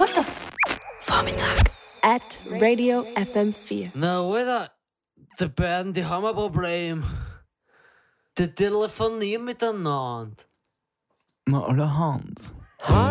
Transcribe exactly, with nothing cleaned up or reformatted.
What the f... Vormittag. At Radio F M vier. Na, Alter, die beiden, die haben ein Problem. Die telefonieren miteinander. Na, allerhand.